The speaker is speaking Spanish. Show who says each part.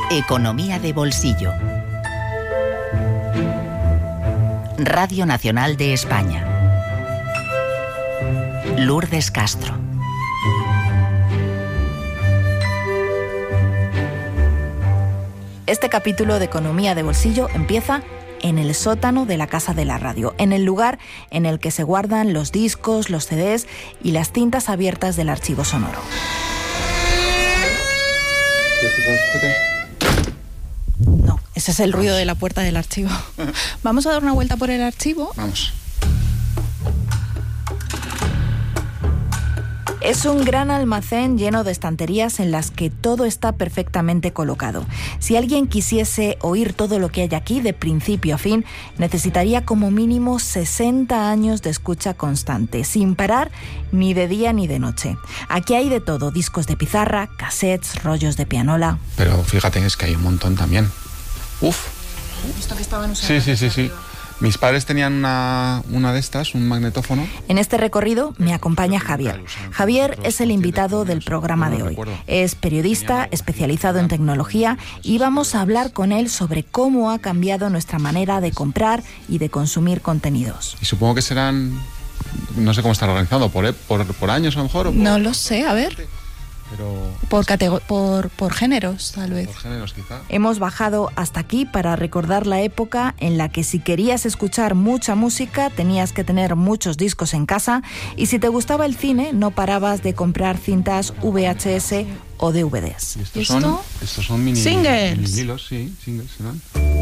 Speaker 1: Economía de bolsillo. Radio Nacional de España. Lourdes Castro.
Speaker 2: Este capítulo de Economía de bolsillo empieza en el sótano de la Casa de la Radio, en el lugar en el que se guardan los discos, los CDs y las cintas abiertas del archivo sonoro. No, ese es el ruido de la puerta del archivo. ¿Vamos a dar una vuelta por el archivo?
Speaker 3: Vamos.
Speaker 2: Es un gran almacén lleno de estanterías en las que todo está perfectamente colocado. Si alguien quisiese oír todo lo que hay aquí de principio a fin, necesitaría como mínimo 60 años de escucha constante, sin parar ni de día ni de noche. Aquí hay de todo, discos de pizarra, cassettes, rollos de pianola.
Speaker 3: Pero fíjate, es que hay un montón también. Uf.
Speaker 2: ¿Esto que estaban usando?
Speaker 3: Sí. Mis padres tenían una de estas, un magnetófono.
Speaker 2: En este recorrido me acompaña Javier. Javier es el invitado del programa de hoy. Es periodista especializado en tecnología y vamos a hablar con él sobre cómo ha cambiado nuestra manera de comprar y de consumir contenidos.
Speaker 3: Y supongo que serán, no sé cómo estará organizado, por años a lo mejor.
Speaker 2: No lo sé, a ver.
Speaker 3: Pero
Speaker 2: Por géneros, tal vez.
Speaker 3: Por géneros, quizá.
Speaker 2: Hemos bajado hasta aquí para recordar la época en la que si querías escuchar mucha música tenías que tener muchos discos en casa y si te gustaba el cine no parabas de comprar cintas VHS o DVDs.
Speaker 3: ¿Y estos son mini
Speaker 2: singles.
Speaker 3: mini hilos, sí, singles, ¿no?